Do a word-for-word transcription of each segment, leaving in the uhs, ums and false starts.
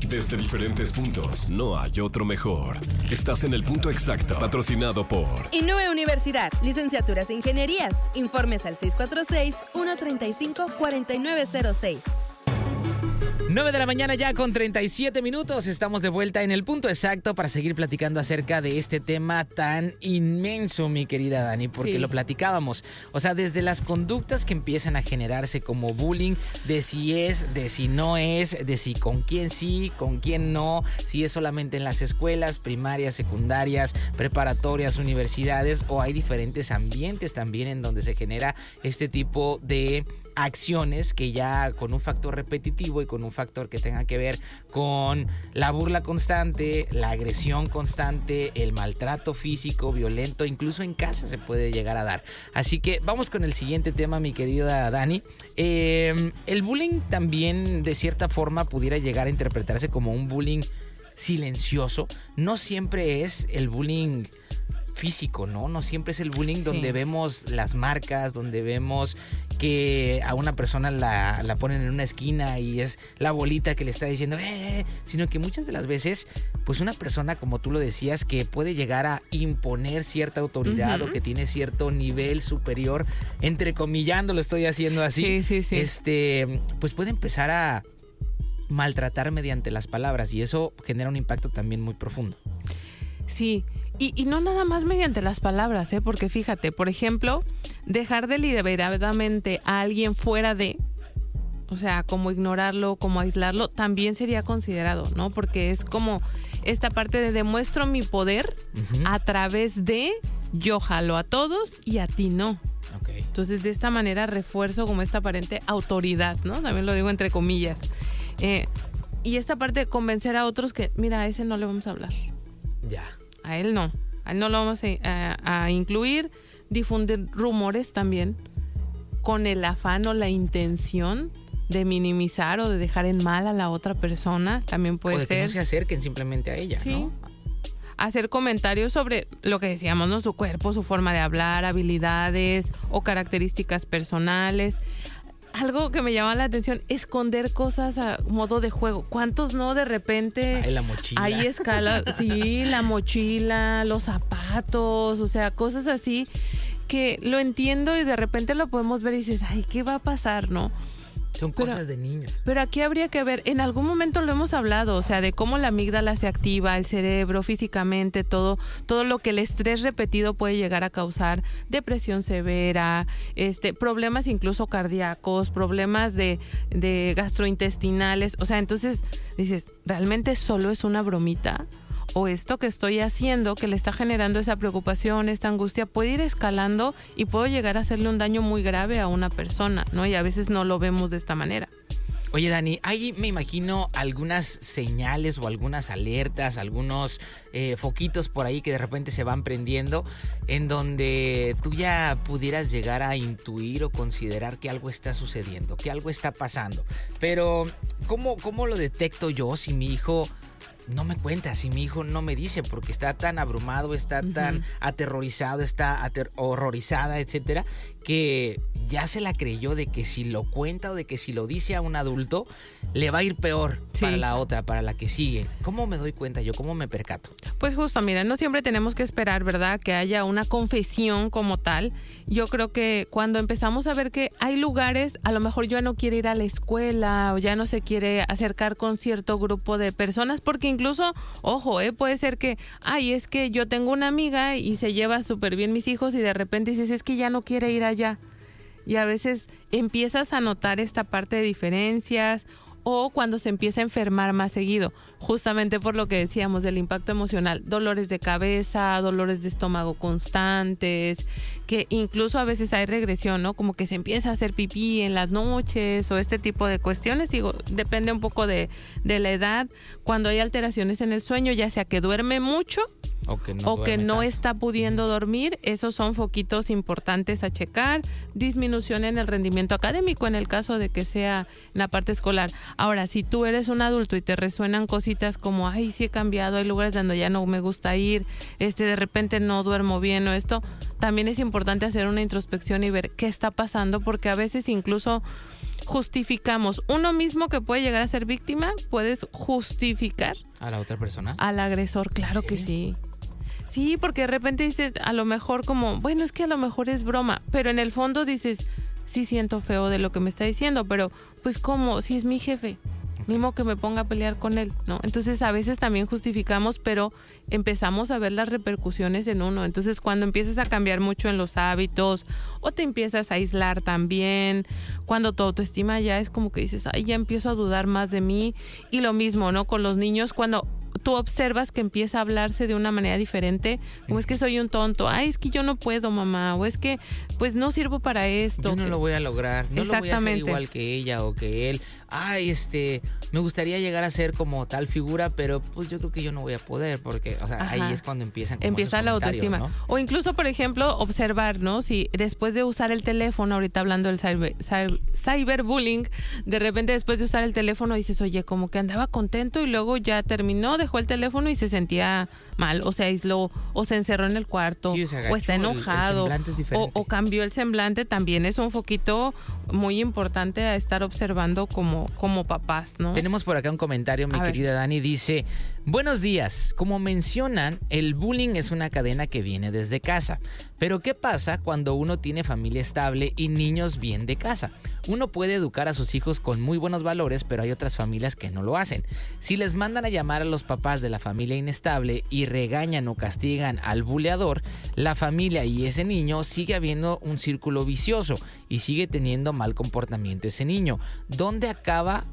Desde diferentes puntos, no hay otro mejor. Estás en el punto exacto, patrocinado por Innove Universidad, licenciaturas e ingenierías. Informes al seis cuatro seis, uno tres cinco, cuatro nueve cero seis. nueve de la mañana ya con treinta y siete minutos. Estamos de vuelta en el punto exacto para seguir platicando acerca de este tema tan inmenso, mi querida Dani, porque sí. Lo platicábamos. O sea, desde las conductas que empiezan a generarse como bullying, de si es, de si no es, de si con quién sí, con quién no, si es solamente en las escuelas primarias, secundarias, preparatorias, universidades, o hay diferentes ambientes también en donde se genera este tipo de acciones que ya con un factor repetitivo y con un factor que tenga que ver con la burla constante, la agresión constante, el maltrato físico, violento, incluso en casa se puede llegar a dar. Así que vamos con el siguiente tema, mi querida Dani. Eh, el bullying también de cierta forma pudiera llegar a interpretarse como un bullying silencioso. No siempre es el bullying físico, ¿no? No siempre es el bullying sí. Donde vemos las marcas, donde vemos que a una persona la, la ponen en una esquina y es la bolita que le está diciendo eh, sino que muchas de las veces, pues una persona, como tú lo decías, que puede llegar a imponer cierta autoridad uh-huh. o que tiene cierto nivel superior, entrecomillando, lo estoy haciendo así, sí, sí, sí. este, pues puede empezar a maltratar mediante las palabras y eso genera un impacto también muy profundo. Sí. Y, y no nada más mediante las palabras, ¿eh? Porque fíjate, por ejemplo, dejar deliberadamente a alguien fuera de, o sea, como ignorarlo, como aislarlo, también sería considerado, ¿no? Porque es como esta parte de demuestro mi poder uh-huh. a través de yo jalo a todos y a ti no. Okay. Entonces, de esta manera refuerzo como esta aparente autoridad, ¿no? También lo digo entre comillas. Eh, y esta parte de convencer a otros que, mira, a ese no le vamos a hablar. Ya. A él no, a él no lo vamos a, a, a incluir, difundir rumores también con el afán o la intención de minimizar o de dejar en mal a la otra persona, también puede ser. O de ser. que no se acerquen simplemente a ella, sí. ¿no? Hacer comentarios sobre lo que decíamos, ¿no? Su cuerpo, su forma de hablar, habilidades o características personales. Algo que me llama la atención, esconder cosas a modo de juego. ¿Cuántos no de repente? Ay, la mochila. Hay escalas, sí, la mochila, los zapatos, o sea, cosas así que lo entiendo y de repente lo podemos ver y dices, ay, ¿qué va a pasar, no? Son pero, cosas de niños. Pero aquí habría que ver, en algún momento lo hemos hablado, o sea, de cómo la amígdala se activa, el cerebro, físicamente, todo, todo lo que el estrés repetido puede llegar a causar, depresión severa, este, problemas incluso cardíacos, problemas de, de gastrointestinales, o sea, entonces dices, ¿realmente solo es una bromita? O esto que estoy haciendo, que le está generando esa preocupación, esta angustia, puede ir escalando y puedo llegar a hacerle un daño muy grave a una persona, ¿no? Y a veces no lo vemos de esta manera. Oye, Dani, hay, me imagino, algunas señales o algunas alertas, algunos eh, foquitos por ahí que de repente se van prendiendo en donde tú ya pudieras llegar a intuir o considerar que algo está sucediendo, que algo está pasando. Pero, ¿cómo, cómo lo detecto yo si mi hijo no me cuenta, si mi hijo no me dice, porque está tan abrumado, está uh-huh. tan aterrorizado, está ater- horrorizada, etcétera, que ya se la creyó de que si lo cuenta o de que si lo dice a un adulto, le va a ir peor sí. para la otra, para la que sigue. ¿Cómo me doy cuenta yo? ¿Cómo me percato? Pues justo, mira, no siempre tenemos que esperar, ¿verdad?, que haya una confesión como tal. Yo creo que cuando empezamos a ver que hay lugares, a lo mejor ya no quiere ir a la escuela o ya no se quiere acercar con cierto grupo de personas, porque incluso, ojo, eh, puede ser que, ay, es que yo tengo una amiga y se lleva súper bien mis hijos y de repente dices, es que ya no quiere ir allá. Y a veces empiezas a notar esta parte de diferencias o cuando se empieza a enfermar más seguido, justamente por lo que decíamos del impacto emocional, dolores de cabeza, dolores de estómago constantes, que incluso a veces hay regresión, ¿no? Como que se empieza a hacer pipí en las noches o este tipo de cuestiones, digo, depende un poco de, de la edad, cuando hay alteraciones en el sueño, ya sea que duerme mucho o que no, o que no está pudiendo dormir, esos son foquitos importantes a checar, disminución en el rendimiento académico en el caso de que sea en la parte escolar. Ahora, si tú eres un adulto y te resuenan cositas como, ay, sí he cambiado, hay lugares donde ya no me gusta ir, este, de repente no duermo bien o esto, también es importante hacer una introspección y ver qué está pasando, porque a veces incluso justificamos. Uno mismo que puede llegar a ser víctima, puedes justificar a la otra persona. Al agresor, claro ¿Sí? que sí. Sí, porque de repente dices, a lo mejor como, bueno, es que a lo mejor es broma, pero en el fondo dices, sí siento feo de lo que me está diciendo, pero pues ¿cómo? Si es mi jefe. Mismo que me ponga a pelear con él, ¿no? Entonces a veces también justificamos, pero empezamos a ver las repercusiones en uno. Entonces cuando empiezas a cambiar mucho en los hábitos o te empiezas a aislar también, cuando tu autoestima ya es como que dices, ay, ya empiezo a dudar más de mí. Y lo mismo, ¿no? Con los niños, cuando tú observas que empieza a hablarse de una manera diferente, como es que soy un tonto, ay, es que yo no puedo, mamá, o es que pues no sirvo para esto. Yo no que... lo voy a lograr, no lo voy a hacer igual que ella o que él. Ay, este, me gustaría llegar a ser como tal figura, pero pues yo creo que yo no voy a poder, porque, o sea, Ajá. ahí es cuando empiezan como Empieza la autoestima. ¿No? O incluso, por ejemplo, observar, ¿no? Si después de usar el teléfono, ahorita hablando del cyber, cyber, cyberbullying, de repente después de usar el teléfono dices, oye, como que andaba contento y luego ya terminó, dejó el teléfono y se sentía mal, o se aisló, o se encerró en el cuarto, sí, o, agachó, o está enojado, el, el o, o cambió el semblante, también es un foquito muy importante a estar observando como, como papás, ¿no? Tenemos por acá un comentario, mi a querida ver. Dani, dice, buenos días, como mencionan, el bullying es una cadena que viene desde casa, pero ¿qué pasa cuando uno tiene familia estable y niños bien de casa? Uno puede educar a sus hijos con muy buenos valores, pero hay otras familias que no lo hacen. Si les mandan a llamar a los papás de la familia inestable y regañan o castigan al buleador, la familia y ese niño sigue habiendo un círculo vicioso y sigue teniendo mal comportamiento ese niño. ¿Dónde acaba?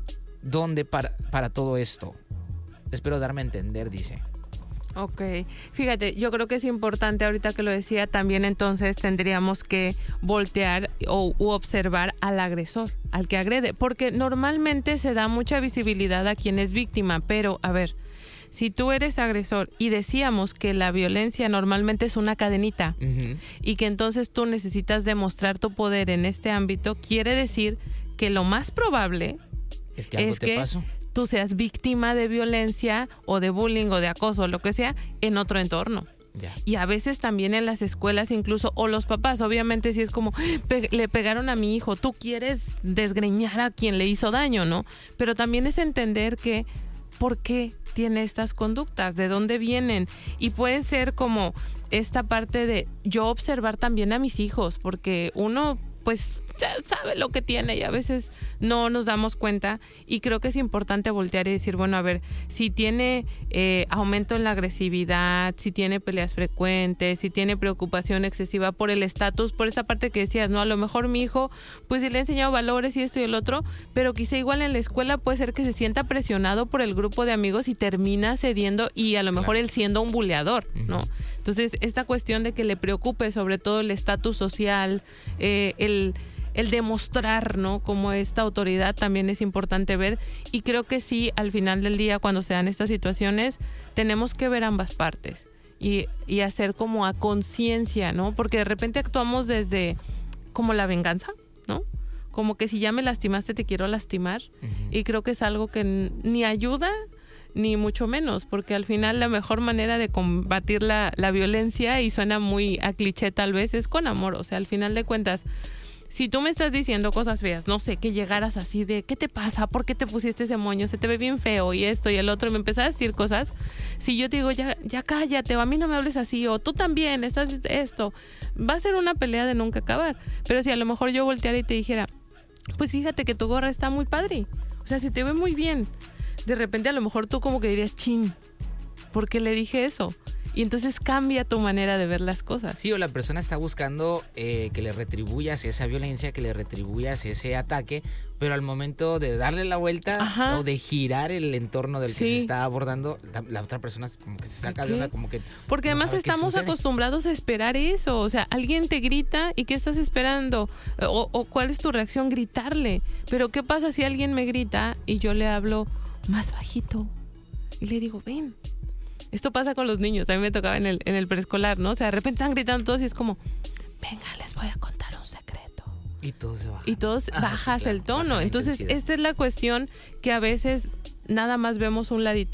¿Dónde para, para todo esto? Espero darme a entender, dice. Ok, fíjate, yo creo que es importante ahorita que lo decía, también entonces tendríamos que voltear o u observar al agresor, al que agrede, porque normalmente se da mucha visibilidad a quien es víctima, pero a ver, si tú eres agresor y decíamos que la violencia normalmente es una cadenita uh-huh. y que entonces tú necesitas demostrar tu poder en este ámbito, quiere decir que lo más probable es que algo es te que pasó. Tú seas víctima de violencia o de bullying o de acoso o lo que sea en otro entorno. Ya. Y a veces también en las escuelas incluso, o los papás, obviamente si es como, pe- le pegaron a mi hijo, tú quieres desgreñar a quien le hizo daño, ¿no? Pero también es entender que, ¿por qué tiene estas conductas? ¿De dónde vienen? Y puede ser como esta parte de yo observar también a mis hijos, porque uno, pues, sabe lo que tiene y a veces no nos damos cuenta, y creo que es importante voltear y decir, bueno, a ver, si tiene eh, aumento en la agresividad, si tiene peleas frecuentes, si tiene preocupación excesiva por el estatus, por esa parte que decías, ¿no? A lo mejor mi hijo, pues sí le he enseñado valores y esto y el otro, pero quizá igual en la escuela puede ser que se sienta presionado por el grupo de amigos y termina cediendo y a lo mejor claro. él siendo un buleador, ¿no? Uh-huh. Entonces, esta cuestión de que le preocupe sobre todo el estatus social, eh, el... el demostrar, ¿no? Como esta autoridad también es importante ver, y creo que sí, al final del día, cuando se dan estas situaciones, tenemos que ver ambas partes y, y hacer como a conciencia, ¿no? Porque de repente actuamos desde como la venganza, ¿no? Como que si ya me lastimaste, te quiero lastimar, uh-huh. y creo que es algo que n- ni ayuda ni mucho menos, porque al final la mejor manera de combatir la, la violencia, y suena muy a cliché tal vez, es con amor. O sea, al final de cuentas, si tú me estás diciendo cosas feas, no sé, que llegaras así de, ¿qué te pasa? ¿Por qué te pusiste ese moño? Se te ve bien feo y esto y el otro, y me empezás a decir cosas. Si yo te digo, ya, ya cállate, o a mí no me hables así, o tú también, estás esto, va a ser una pelea de nunca acabar. Pero si a lo mejor yo volteara y te dijera, pues fíjate que tu gorra está muy padre, o sea, se te ve muy bien. De repente a lo mejor tú como que dirías, chin, ¿por qué le dije eso? Y entonces cambia tu manera de ver las cosas. Sí, o la persona está buscando eh, que le retribuyas esa violencia, que le retribuyas ese ataque, pero al momento de darle la vuelta Ajá. o de girar el entorno del que sí. se está abordando, la, la otra persona como que se saca de una, como que... Porque no además estamos acostumbrados a esperar eso, o sea, alguien te grita y ¿qué estás esperando? O, o ¿cuál es tu reacción? Gritarle. Pero ¿qué pasa si alguien me grita y yo le hablo más bajito y le digo, ven? Esto pasa con los niños, a mí me tocaba en el, en el preescolar, ¿no? O sea, de repente están gritando todos y es como, venga, les voy a contar un secreto. Y todos se bajan. Y todos ah, bajas sí, claro, el tono. Entonces, esta es la cuestión que a veces nada más vemos un ladito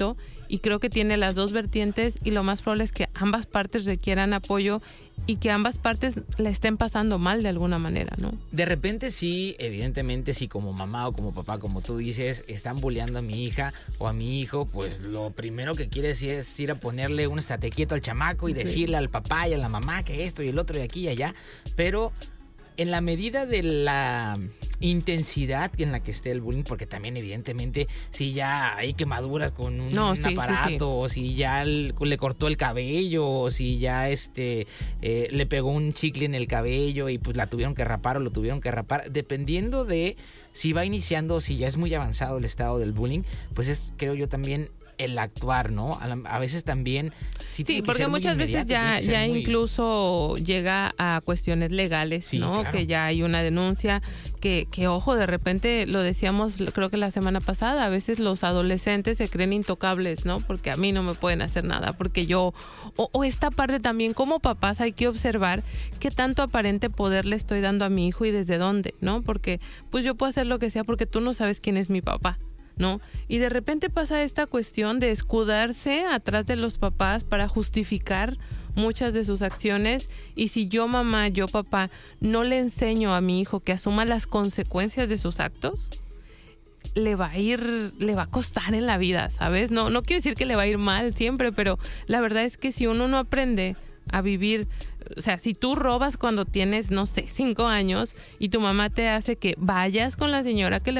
y creo que tiene las dos vertientes y lo más probable es que ambas partes requieran apoyo y que ambas partes la estén pasando mal de alguna manera, ¿no? De repente sí, evidentemente sí, como mamá o como papá, como tú dices, están bulleando a mi hija o a mi hijo, pues lo primero que quieres es ir a ponerle un estate quieto al chamaco y sí. decirle al papá y a la mamá que esto y el otro y aquí y allá, pero en la medida de la intensidad en la que esté el bullying, porque también evidentemente si ya hay quemaduras con un, no, un sí, aparato, sí, sí. o si ya el, le cortó el cabello, o si ya este eh, le pegó un chicle en el cabello y pues la tuvieron que rapar o lo tuvieron que rapar, dependiendo de si va iniciando o si ya es muy avanzado el estado del bullying, pues es, creo yo, también el actuar, ¿no? A, la, a veces también sí, sí porque muchas veces ya, ya muy... incluso llega a cuestiones legales, sí, ¿no? Claro. Que ya hay una denuncia, que, que ojo, de repente lo decíamos, creo que la semana pasada, a veces los adolescentes se creen intocables, ¿no? Porque a mí no me pueden hacer nada, porque yo, o, o esta parte también, como papás hay que observar qué tanto aparente poder le estoy dando a mi hijo y desde dónde, ¿no? Porque pues yo puedo hacer lo que sea porque tú no sabes quién es mi papá, ¿no? Y de repente pasa esta cuestión de escudarse atrás de los papás para justificar muchas de sus acciones, y si yo mamá, yo papá, no le enseño a mi hijo que asuma las consecuencias de sus actos, le va a ir, le va a costar en la vida, ¿sabes? No, no quiere decir que le va a ir mal siempre, pero la verdad es que si uno no aprende a vivir, o sea, si tú robas cuando tienes, no sé, cinco años y tu mamá te hace que vayas con la señora que le